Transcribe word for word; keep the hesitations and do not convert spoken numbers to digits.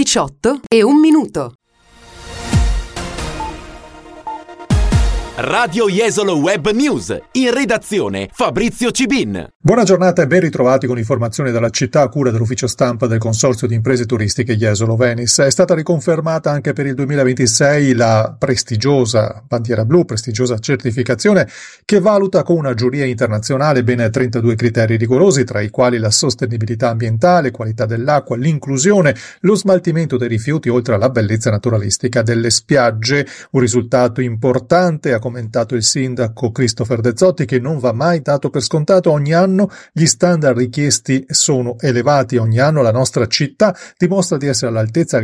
diciotto e un minuto. Radio Jesolo Web News, in redazione Fabrizio Cibin. Buona giornata e ben ritrovati con informazioni dalla città a cura dell'ufficio stampa del Consorzio di Imprese Turistiche Jesolo Venice. È stata riconfermata anche per il duemilaventisei la prestigiosa bandiera blu, prestigiosa certificazione che valuta con una giuria internazionale ben trentadue criteri rigorosi, tra i quali la sostenibilità ambientale, qualità dell'acqua, l'inclusione, lo smaltimento dei rifiuti, oltre alla bellezza naturalistica delle spiagge. Un risultato importante, ha commentato il sindaco Christopher De Zotti, che non va mai dato per scontato. Ogni anno gli standard richiesti sono elevati, ogni anno la nostra città dimostra di essere all'altezza